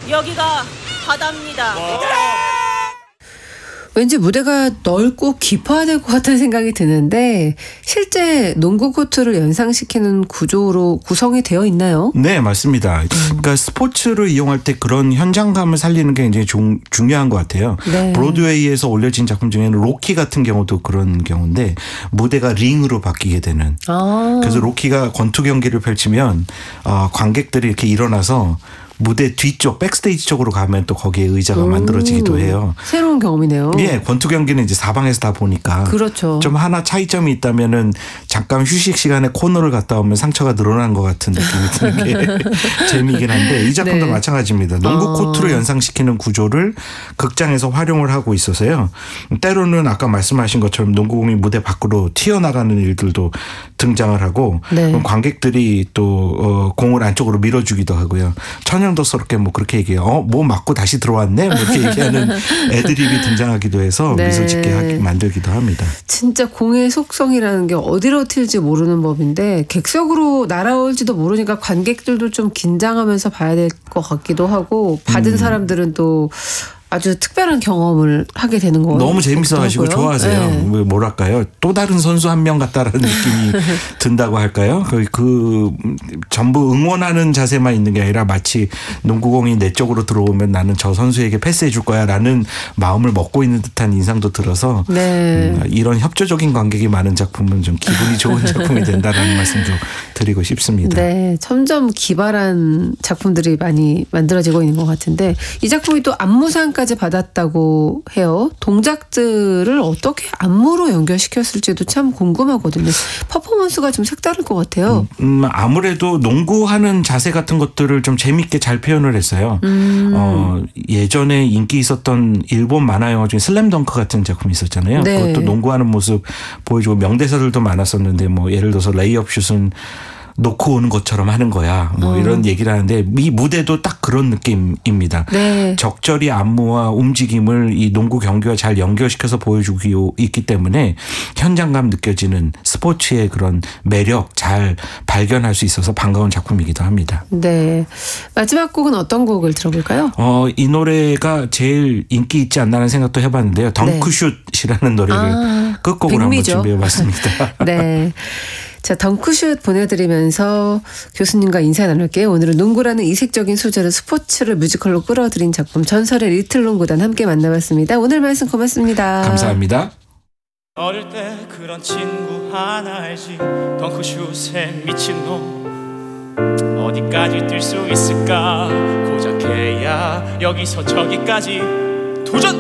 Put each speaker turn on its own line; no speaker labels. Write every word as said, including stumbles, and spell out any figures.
여기가 바다입니다.
왠지 무대가 넓고 깊어야 될 것 같은 생각이 드는데 실제 농구 코트를 연상시키는 구조로 구성이 되어 있나요?
네, 맞습니다. 음. 그러니까 스포츠를 이용할 때 그런 현장감을 살리는 게 굉장히 중, 중요한 것 같아요.
네.
브로드웨이에서 올려진 작품 중에는 로키 같은 경우도 그런 경우인데 무대가 링으로 바뀌게 되는.
아.
그래서 로키가 권투 경기를 펼치면 어, 관객들이 이렇게 일어나서 무대 뒤쪽 백스테이지 쪽으로 가면 또 거기에 의자가 오, 만들어지기도 해요.
새로운 경험이네요.
예, 권투 경기는 이제 사방에서 다 보니까
그렇죠.
좀 하나 차이점이 있다면은 잠깐 휴식 시간에 코너를 갔다 오면 상처가 늘어난 것 같은 느낌이 드는 게 재미이긴 한데 이 작품도 네. 마찬가지입니다. 농구 아. 코트로 연상시키는 구조를 극장에서 활용을 하고 있어서요. 때로는 아까 말씀하신 것처럼 농구공이 무대 밖으로 튀어나가는 일들도 등장을 하고 네. 관객들이 또 공을 안쪽으로 밀어주기도 하고요. 천연덕스럽게 뭐 그렇게 얘기해요. 어, 뭐 맞고 다시 들어왔네? 뭐 이렇게 얘기하는 애드립이 등장하기도 해서 네. 미소 짓게 하게 만들기도 합니다.
진짜 공의 속성이라는 게 어디로 튈지 모르는 법인데 객석으로 날아올지도 모르니까 관객들도 좀 긴장하면서 봐야 될 것 같기도 하고 받은 음. 사람들은 또 아주 특별한 경험을 하게 되는 거예요.
너무 재밌어 하시고 좋아하세요.
네.
뭐랄까요. 또 다른 선수 한 명 같다라는 느낌이 든다고 할까요. 그, 그 전부 응원하는 자세만 있는 게 아니라 마치 농구공이 내 쪽으로 들어오면 나는 저 선수에게 패스해 줄 거야 라는 마음을 먹고 있는 듯한 인상도 들어서 네. 음, 이런 협조적인 관객이 많은 작품은 좀 기분이 좋은 작품이 된다는 말씀도 드리고 싶습니다.
네, 점점 기발한 작품들이 많이 만들어지고 있는 것 같은데 이 작품이 또 안무상 까지 받았다고 해요. 동작들을 어떻게 안무로 연결시켰을지도 참 궁금하거든요. 퍼포먼스가 좀 색다를 것 같아요.
음, 아무래도 농구하는 자세 같은 것들을 좀 재밌게 잘 표현을 했어요. 음. 어, 예전에 인기 있었던 일본 만화 영화 중에 슬램덩크 같은 작품이 있었잖아요. 네. 그것도 농구하는 모습 보여주고 명대사들도 많았었는데 뭐 예를 들어서 레이업 슛은 놓고 오는 것처럼 하는 거야. 뭐 어. 이런 얘기를 하는데 이 무대도 딱 그런 느낌입니다. 네. 적절히 안무와 움직임을 이 농구 경기와 잘 연결시켜서 보여주고 있기 때문에 현장감 느껴지는 스포츠의 그런 매력 잘 발견할 수 있어서 반가운 작품이기도 합니다.
네. 마지막 곡은 어떤 곡을 들어볼까요?
어, 이 노래가 제일 인기 있지 않나는 생각도 해봤는데요. 덩크슛이라는 노래를 아, 끝곡으로 백미죠. 한번 준비해봤습니다.
네. 자, 덩크슛 보내드리면서 교수님과 인사 나눌게요. 오늘은 농구라는 이색적인 소재로 스포츠를 뮤지컬로 끌어들인 작품 전설의 리틀 농구단 함께 만나봤습니다. 오늘 말씀 고맙습니다.
감사합니다.
어릴 때 그런 친구 하나 알지 덩크슛에 미친 놈 어디까지 뛸 수 있을까 고작해야 여기서 저기까지 도전